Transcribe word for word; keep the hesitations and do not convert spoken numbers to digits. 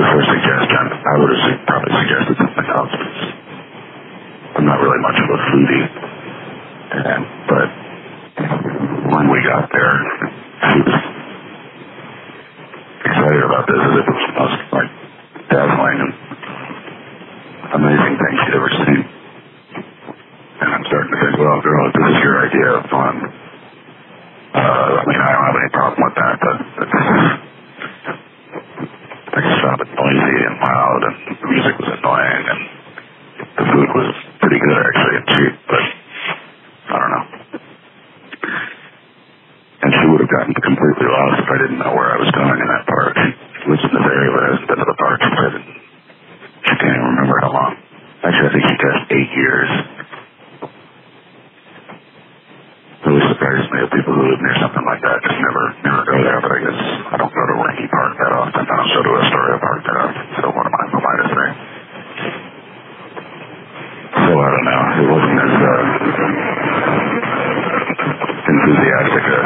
her suggestion, I would have su- probably suggested something else. I'm not really much of a foodie, and, but when we got there, she was excited about this as if it was the most like dazzling and amazing thing she'd ever seen. And I'm starting to think, well, girl, if this is your idea of fun, uh, I mean, I don't have any problem with that, but this is, I just found it noisy and loud, and the music was annoying, and the food was pretty good, actually, and cheap, but I don't know. And she would have gotten completely lost if I didn't know where I was going in that park. She lives in this area, but hasn't been to the park. She said she can't even remember how long. Actually, I think she passed eight years. It really surprises me that people who live near something like that just never, never go there, but I guess I don't go to Linky Park that often. I don't go to Astoria Park that often, so what am I, what am I to say? So I don't know. It wasn't as uh, enthusiastic a